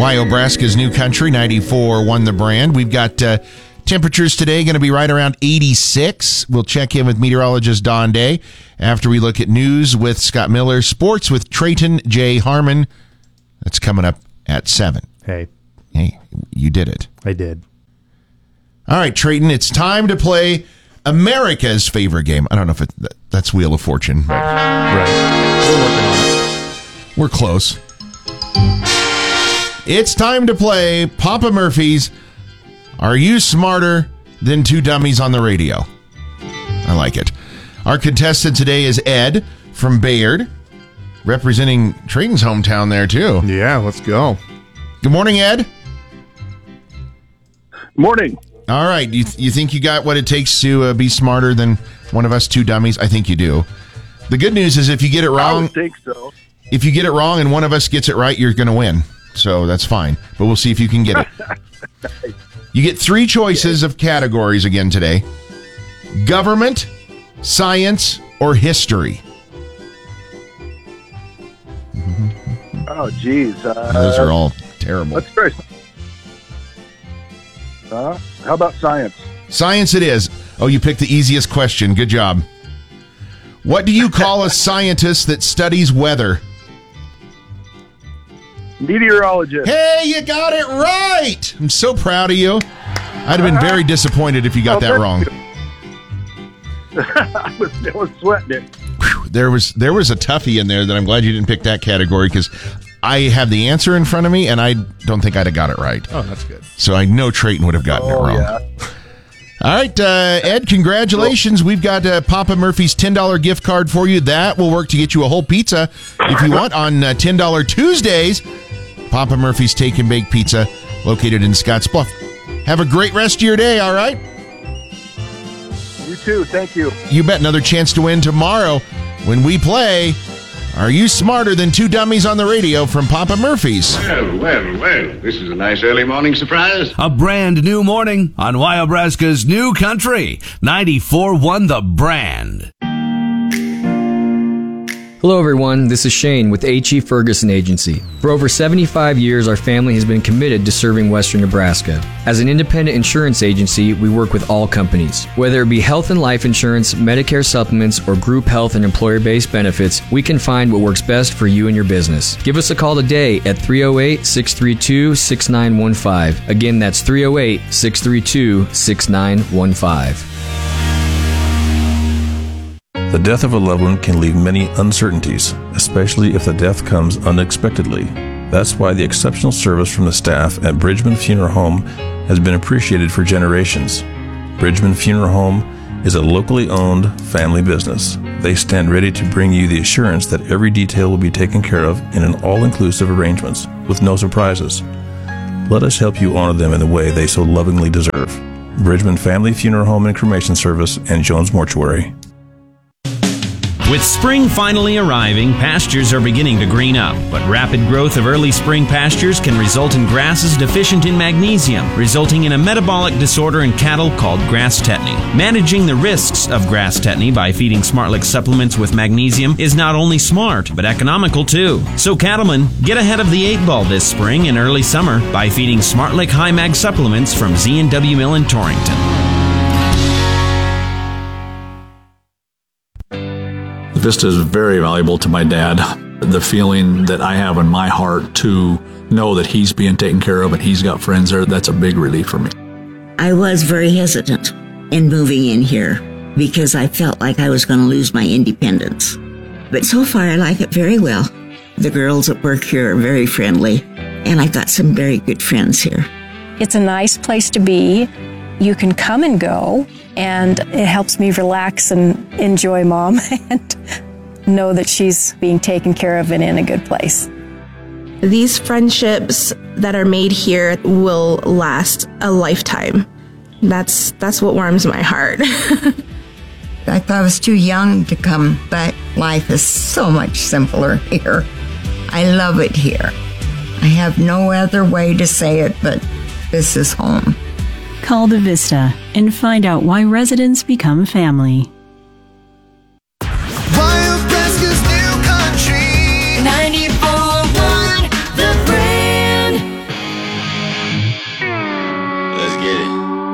Wyobraska's New Country, 94.1 The Brand. We've got temperatures today going to be right around 86. We'll check in with meteorologist Don Day after we look at news with Scott Miller, sports with Trayton J. Harmon. That's coming up at 7. Hey, you did it. I did. All right, Trayton, it's time to play America's favorite game. I don't know if that's Wheel of Fortune. Right. We're working on it. We're close. It's time to play Papa Murphy's Are You Smarter Than Two Dummies on the Radio? I like it. Our contestant today is Ed from Bayard, representing Trayton's hometown there, too. Yeah, let's go. Good morning, Ed. Morning. All right. You think you got what it takes to be smarter than one of us two dummies? I think you do. The good news is if you get it wrong... I would think so. If you get it wrong and one of us gets it right, you're going to win. So that's fine. But we'll see if you can get it. You get 3 choices of categories again today. Government, science, or history. Oh, geez. Those are all terrible. Let's try. How about science? Science it is. Oh, you picked the easiest question. Good job. What do you call a scientist that studies weather? Meteorologist. Hey, you got it right. I'm so proud of you. I'd have been very disappointed if you got that wrong. I was sweating it. Whew, there was a toughie in there that I'm glad you didn't pick that category because I have the answer in front of me and I don't think I'd have got it right. Oh, that's good. So I know Trayton would have gotten it wrong. Yeah. All right, Ed, congratulations. We've got Papa Murphy's $10 gift card for you. That will work to get you a whole pizza if you want on $10 Tuesdays. Papa Murphy's Take and Bake Pizza, located in Scottsbluff. Have a great rest of your day, all right? You too. Thank you. You bet. Another chance to win tomorrow when we play Are You Smarter Than Two Dummies on the Radio from Papa Murphy's. Well. This is a nice early morning surprise. A brand new morning on Wyobraska's New Country, 94.1 The Brand. Hello everyone, this is Shane with H.E. Ferguson Agency. For over 75 years, our family has been committed to serving Western Nebraska. As an independent insurance agency, we work with all companies. Whether it be health and life insurance, Medicare supplements, or group health and employer-based benefits, we can find what works best for you and your business. Give us a call today at 308-632-6915. Again, that's 308-632-6915. The death of a loved one can leave many uncertainties, especially if the death comes unexpectedly. That's why the exceptional service from the staff at Bridgman Funeral Home has been appreciated for generations. Bridgman Funeral Home is a locally owned family business. They stand ready to bring you the assurance that every detail will be taken care of in an all-inclusive arrangements with no surprises. Let us help you honor them in the way they so lovingly deserve. Bridgman Family Funeral Home and Cremation Service and Jones Mortuary. With spring finally arriving, pastures are beginning to green up, but rapid growth of early spring pastures can result in grasses deficient in magnesium, resulting in a metabolic disorder in cattle called grass tetany. Managing the risks of grass tetany by feeding SmartLick supplements with magnesium is not only smart, but economical too. So cattlemen, get ahead of the 8 ball this spring and early summer by feeding SmartLick High Mag supplements from Z&W Mill in Torrington. Vista is very valuable to my dad. The feeling that I have in my heart to know that he's being taken care of and he's got friends there, that's a big relief for me. I was very hesitant in moving in here because I felt like I was going to lose my independence. But so far I like it very well. The girls at work here are very friendly and I've got some very good friends here. It's a nice place to be. You can come and go, and it helps me relax and enjoy Mom and know that she's being taken care of and in a good place. These friendships that are made here will last a lifetime. That's what warms my heart. I thought I was too young to come, but life is so much simpler here. I love it here. I have no other way to say it, but this is home. Call the Vista and find out why residents become family. Wyobraska's New Country, 94.1 The Brand. get it.